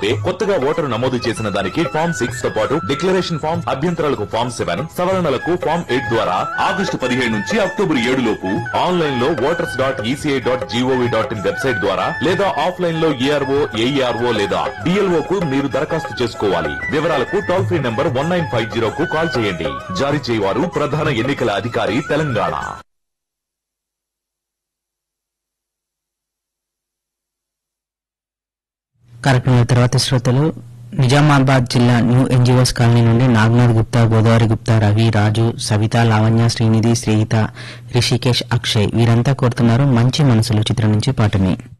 లేకపోతే కొత్తగా ఓటరు నమోదు చేసిన దానికి ఫామ్ 6 తో పాటు డిక్లరేషన్ ఫామ్, అభ్యంతరాలకు ఫామ్ 7, సవరణలకు ఫామ్ 8 ద్వారా ఆగస్టు 15 నుంచి అక్టోబర్ 7 లోపు ఆన్లైన్ లో voters.eci.gov.in వెబ్సైట్ ద్వారా లేదా ఆఫ్లైన్ లో ఏఆర్ఓ, ఏఈఆర్ఓ లేదా డిఎల్ఓ కు మీరు దరఖాస్తు చేసుకోవాలి. వివరాలకు టోల్ ఫ్రీ నంబర్ 1950 కు కాల్ చేయండి. జారీ చేయవారు ప్రధాన ఎన్నికల అధికారి, తెలంగాణ. కార్యక్రమం తర్వాత శ్రోతలు నిజామాబాద్ జిల్లా న్యూ ఎన్జిఓస్ కాలనీ నుండి నాగనాథ్ గుప్తా, గోదావరి గుప్తా, రవి, రాజు, సవిత, లావణ్య, శ్రీనిధి, శ్రీహిత, రిషికేష్, అక్షయ్ వీరంతా కోరుతున్నారు మంచి మనసులు చిత్రం నుంచి పాటని.